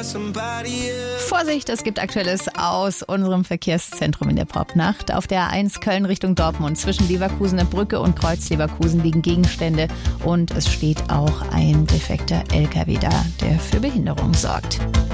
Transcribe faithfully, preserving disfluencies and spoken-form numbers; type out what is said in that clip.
Vorsicht, es gibt Aktuelles aus unserem Verkehrszentrum in der Popnacht. Auf der A eins Köln Richtung Dortmund zwischen Leverkusener Brücke und Kreuz Leverkusen liegen Gegenstände und es steht auch ein defekter L K W da, der für Behinderung sorgt.